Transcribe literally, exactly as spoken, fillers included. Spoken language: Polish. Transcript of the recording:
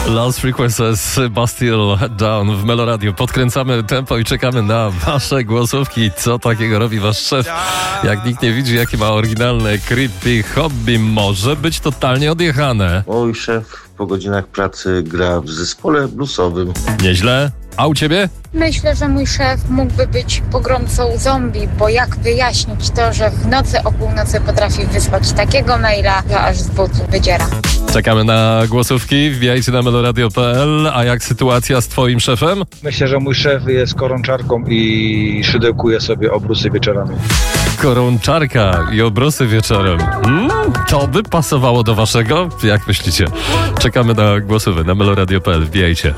Lost Frequencies, Bastille Down w Meloradiu. Podkręcamy tempo i czekamy na wasze głosówki. Co takiego robi wasz szef? Jak nikt nie widzi, jakie ma oryginalne, creepy hobby, może być totalnie odjechane. Mój szef po godzinach pracy gra w zespole bluesowym. Nieźle. A u ciebie? Myślę, że mój szef mógłby być pogromcą zombie, bo jak wyjaśnić to, że w nocy o północy potrafi wysłać takiego maila, że aż z butu wydziera. Czekamy na głosówki, wbijajcie na meloradio kropka p l. A jak sytuacja z twoim szefem? Myślę, że mój szef jest korączarką i szydełkuje sobie obrusy wieczorami. Korączarka i obrosy wieczorem. Mm, to by pasowało do waszego? Jak myślicie? Czekamy na głosówki na meloradio kropka p l. Wbijajcie.